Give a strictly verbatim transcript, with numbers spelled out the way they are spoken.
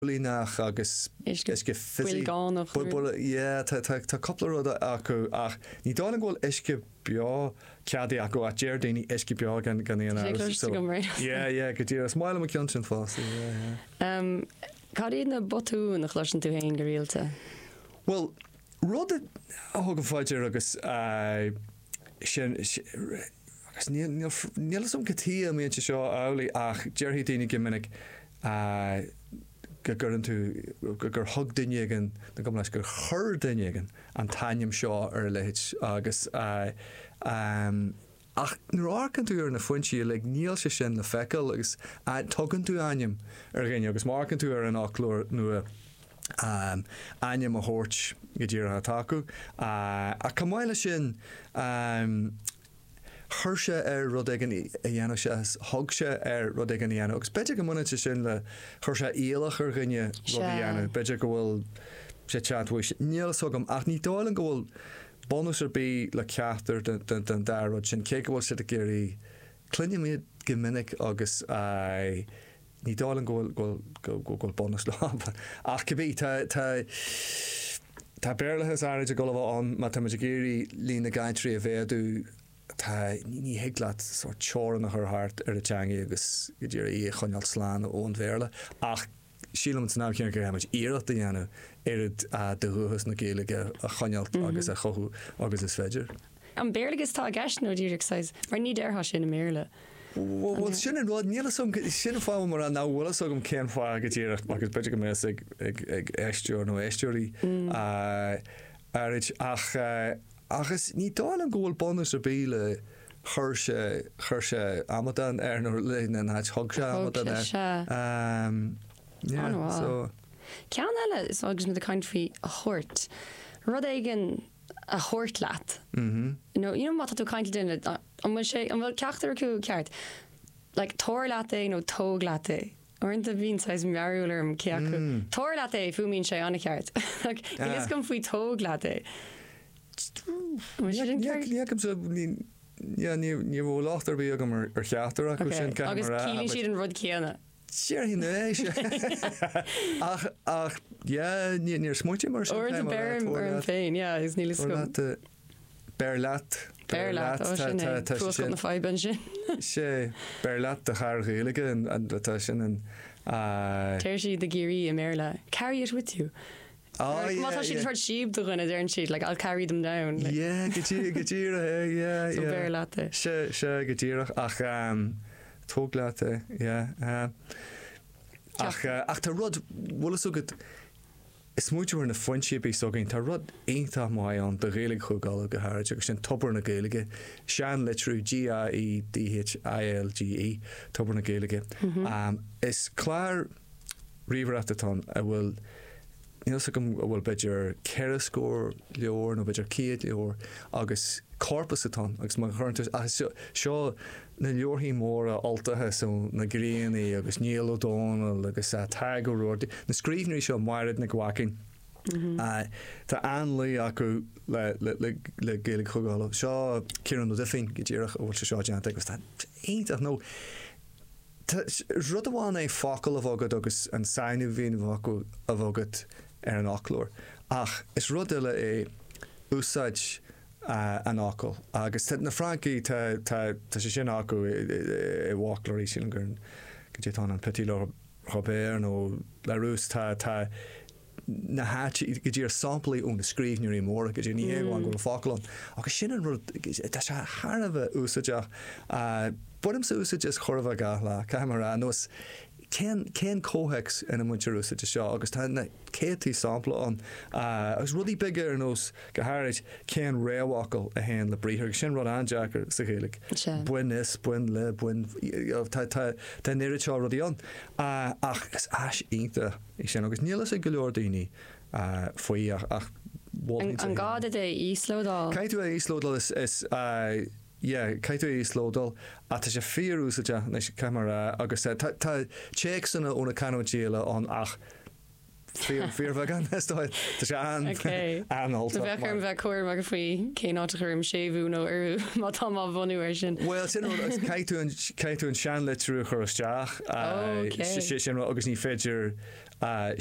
Líach agus isce fisi tá coppla acu ach ní dála ghfuil isce beá ceadaí acu a déir daoine isce beá gan gan íon go dtíar smáile a cean sin fás. Cad iad na botú nach chluisin tú hain go rialta? Well, rud a thugan fáidir agus sin agus níl som gotí a míonn seo álaí ach deirthaí daoine go minic go gurn tú gur thug duine gan na go leis gur chur duine an taim seo ar leid agus ach nuaircan tú ar na foiintí le níl sé sin le feiceil agus tugann tú aim ar ghéine agus marcan tú ar an achlór nua aim a thuirt go dtíar a taú a cumáile sin chuirse ar rud ag an dhéanamh se thugse ar rud ag an dhéanamh agus beidir go muna sin le chuirse íalach ar ghine rud a dhéanamh beidir go bhfuil sé teanthúis níl sogam ach ní dálan go bhfuil bonus ar bí le ceachtar den dárod sin cé go bhfuil si a géirí cluine míad go minic agus ní dálan go bhfuil bonus le ach go bí tá béirlachas áid a go bh an má tá géirí lína gaiintrí a bhéadú Tá ní higlaat soort teoran a chu hart ar a teangaí agus go dtíar í chuneal sláán ón bhéirle ach sílam ná chéar gur haimiid iirecht a dhéanamh irid a de thuthas na géalaige a chunealt agus a chothú agus is féidir. An béirlagus tá a gceist nó ddíireach sais mar ní déirtha sin na méle. Well sin an rud níl sin fáil mar an náhla agam céan fá go dtíireach agus beidir go mé ag éisteúir nó éisteúirí áid ach agus ní dáil an ggóil bonus a bíle chuirse chuirse amadan ar nó linn an heit thugse amadan Cean eile is agus mu a country a chóirt rud éigen a chóirt leat you mat tú caiint duine an sé an bhfuil ceachtar acu ceart le tóir leat é nó tóg leat é orintanta bhín sais meúlar am ceacu tóir leat é fuaimín sé anna ceart is gom faoi tóg leat é ní bhfuil láchtar bí agam ar cheachtar acu sin agus cílín siad an rud céanna. Sér hí é ach ach níor smuoite mar sin bear an féin is níl bear leat bear leat na fában sin sé bear leat a char réige an tá sin an Téir si de géirí a méle. Carry it with you. Oh, yeah, yeah, she'd heard sheep to run a darn sheet, like I'll carry them down. Like. Yeah, getira, getira, yeah, yeah. So bear latte. She, she, getira. Ach, um, tog latte, yeah. Uh, ach, uh, ach, ta rod, wala so good. Is much more in a friendship is so going. Ta rod ain't that my on the really cool gal go harage. Agus topper na gaelige. Shan literally G I E D H I L G E. Topper na gaelige. Um, is clar river at the ton. I will. You know, so come well bidger care score leor no bidger kid leor agus corpus aton agus my current sure na leor hi more alta so na green agus Neil O'Donnell agus a tag or na screenery show wired na walking uh ta anli aku le le le gaelic hugalo so Kieran no diffin gejirach or so jant agus that ain't no Rudderwan a focal of agad agus an sign of vin vocal of agad ar an achlór. Ach, is rudile é úsáid an acol. Agus na Frankie tá sé sin acu i bháclóirí sin gur go dtí an Petit Robert nó le rús tá na háte go dtíar samplaí ón na scríbhniúí mór go dtí ní éháin go fáclan. Agus sin an rud tá sé tharbh úsáideach Budem sa úsáid is chorfa gahla camera nos Ken Ken Cohex in a muintir úsáid seo agus tá na cétí sampla an agus rudí bigger nos go háirid Ken réhhacail a hen le bríthir sin rud anjaachar sa chélik buin is buin le buin tá néire seo rudí an ach is as ínta i sin agus níl is a go leor daoine faoi ach an gáda é Íslódal Caiitú é Íslódal is is Yeah, caiitú í slódal a tá sé fíorúsaide nes camera agus tá chéic sanna óna canadíile an ach fíormhegan Tá sé an análta. Tá bhechar bheith cuair mag faoi cé áchar séú nó ar má tá má bhhanú ar sin. Well sin caiitú caiitú an sean letrú chur isteach sin agus ní féidir uh,